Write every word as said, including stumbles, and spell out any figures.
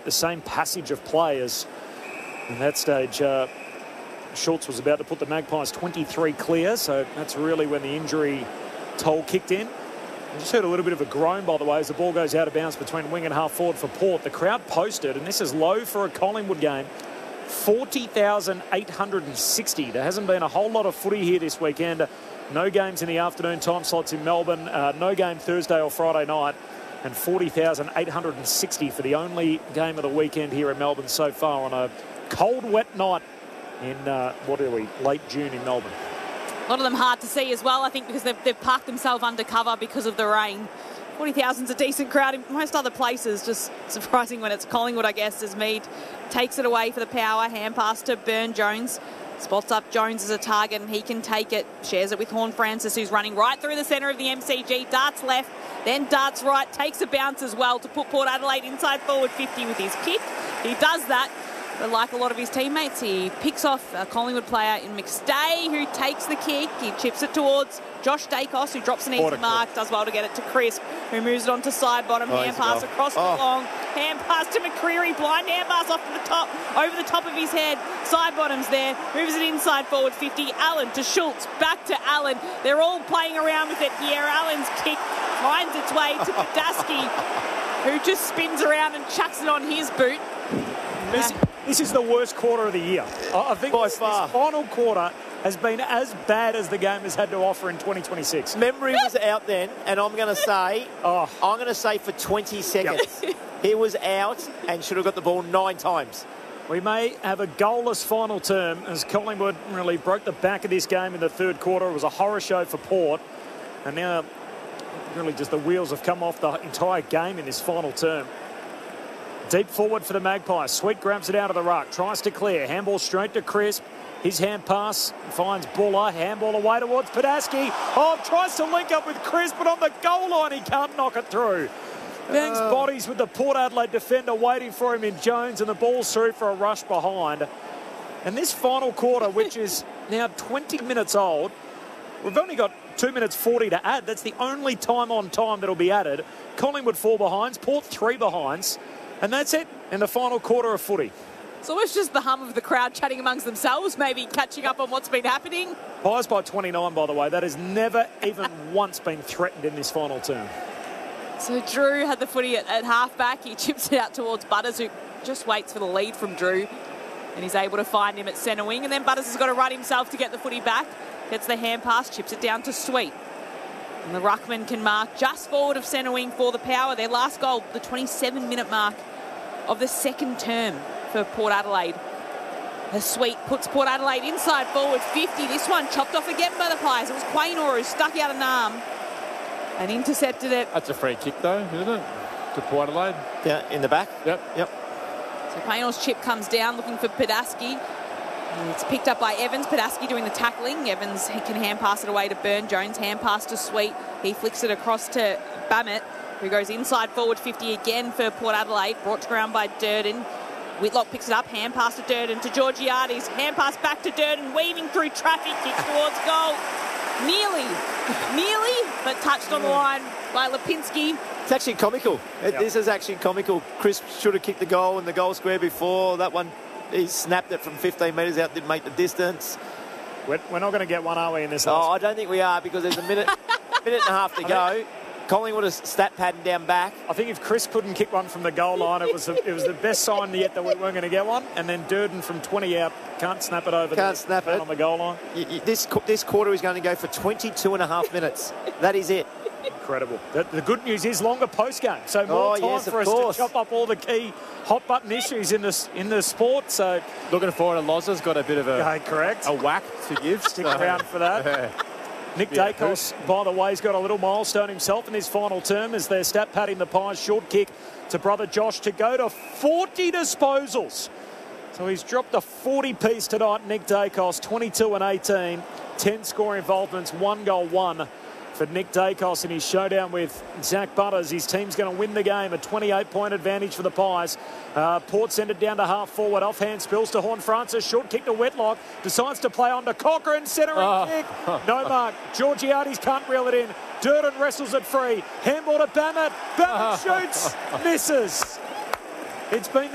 the same passage of play as in that stage. Uh, Schultz was about to put the Magpies twenty-three clear, so that's really when the injury toll kicked in. I just heard a little bit of a groan, by the way, as the ball goes out of bounds between wing and half forward for Port. The crowd posted, and this is low for a Collingwood game, forty thousand eight hundred sixty. There hasn't been a whole lot of footy here this weekend. No games in the afternoon time slots in Melbourne. Uh, no game Thursday or Friday night. And forty thousand eight hundred sixty for the only game of the weekend here in Melbourne so far on a cold, wet night in, uh, what are we, late June in Melbourne. A lot of them hard to see as well, I think, because they've, they've parked themselves under cover because of the rain. forty thousand is a decent crowd in most other places. Just surprising when it's Collingwood, I guess, as Mead takes it away for the power. Hand pass to Byrne-Jones. Spots up Jones as a target, and he can take it. Shares it with Horne-Francis, who's running right through the centre of the M C G. Darts left, then darts right. Takes a bounce as well to put Port Adelaide inside forward fifty with his kick. He does that. But like a lot of his teammates, he picks off a Collingwood player in McStay, who takes the kick. He chips it towards Josh Dacos, who drops an easy mark, does well to get it to Crisp, who moves it on to side bottom. Oh, hand pass across oh. the long. Hand pass to McCreery. Blind hand pass off to the top, over the top of his head. Side bottom's there. Moves it inside forward fifty. Allen to Schultz. Back to Allen. They're all playing around with it here. Allen's kick finds its way to Padaski, who just spins around and chucks it on his boot. This, this is the worst quarter of the year. I think By this, far. this final quarter has been as bad as the game has had to offer in twenty twenty-six. Memory was out then, and I'm going to say, oh. I'm going to say for twenty seconds, yep. He was out and should have got the ball nine times. We may have a goalless final term as Collingwood really broke the back of this game in the third quarter. It was a horror show for Port, and now really just the wheels have come off the entire game in this final term. Deep forward for the Magpies. Sweet grabs it out of the ruck. Tries to clear. Handball straight to Crisp. His hand pass finds Buller. Handball away towards Padaski. Oh, tries to link up with Crisp, but on the goal line he can't knock it through. Bangs uh. bodies with the Port Adelaide defender waiting for him in Jones, and the ball's through for a rush behind. And this final quarter, which is now twenty minutes old, we've only got two minutes forty to add. That's the only time on time that'll be added. Collingwood four behinds. Port three behinds. And that's it in the final quarter of footy. It's almost just the hum of the crowd chatting amongst themselves, maybe catching up on what's been happening. Pies by twenty-nine, by the way. That has never even once been threatened in this final term. So Drew had the footy at, at half-back. He chips it out towards Butters, who just waits for the lead from Drew. And he's able to find him at centre wing. And then Butters has got to run himself to get the footy back. Gets the hand pass, chips it down to Sweet. And the ruckman can mark just forward of centre wing for the Power. Their last goal, the twenty-seven minute mark of the second term for Port Adelaide. The Sweet puts Port Adelaide inside forward fifty. This one chopped off again by the Pies. It was Quaynor who stuck out an arm and intercepted it. That's a free kick though, isn't it? To Port Adelaide. Yeah, in the back. Yep. Yep. So Quaynor's chip comes down looking for Padaski. It's picked up by Evans. Padaski doing the tackling. Evans he can hand pass it away to Byrne-Jones. Hand pass to Sweet. He flicks it across to Bammett, who goes inside forward fifty again for Port Adelaide. Brought to ground by Durden. Whitlock picks it up. Hand pass to Durden to Georgiades. Hand pass back to Durden. Weaving through traffic. Kicks towards goal. Nearly. Nearly, but touched on the line by Lipinski. It's actually comical. Yep. This is actually comical. Chris should have kicked the goal in the goal square before. That one, he snapped it from fifteen metres out, didn't make the distance. We're, we're not going to get one, are we, in this? Oh, last I don't think we are, because there's a minute, minute and a half to go. Collingwood is stat padding down back. I think if Chris couldn't kick one from the goal line, it was a, it was the best sign yet that we weren't going to get one. And then Durden from twenty out can't snap it over. Can't the, snap it on the goal line. You, you, this this quarter is going to go for twenty-two and a half minutes. That is it. Incredible. The, the good news is longer post game, so more oh, time yes, for us course. to chop up all the key hot button issues in this in the sport. So looking forward to Lozza's got a bit of a yeah, correct a whack to give. Stick around for that. Nick yeah, Dacos, by the way, has got a little milestone himself in his final term as they're stat padding the Pies. Short kick to brother Josh to go to forty disposals. So he's dropped a forty piece tonight, Nick Dacos, twenty-two and eighteen, ten score involvements, one goal, one for Nick Dacos in his showdown with Zach Butters. His team's going to win the game, a twenty-eight point advantage for the Pies. Uh, Port send it down to half forward, offhand spills to Horne-Francis, short kick to Whitlock, decides to play on to Cochrane, centering oh. kick, no mark. Georgiades can't reel it in. Durden wrestles it free, handball to Bammett, Bammett shoots, misses. It's been